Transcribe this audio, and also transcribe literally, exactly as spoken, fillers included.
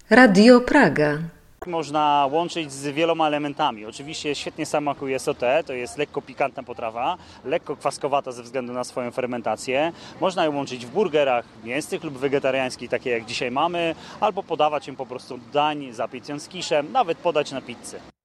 Radio Praga. Można łączyć z wieloma elementami. Oczywiście świetnie smakuje sauté, to jest lekko pikantna potrawa, lekko kwaskowata ze względu na swoją fermentację. Można ją łączyć w burgerach mięsnych lub wegetariańskich, takie jak dzisiaj mamy, albo podawać ją po prostu do dań, zapiec ją z kiszem, nawet podać na pizzę.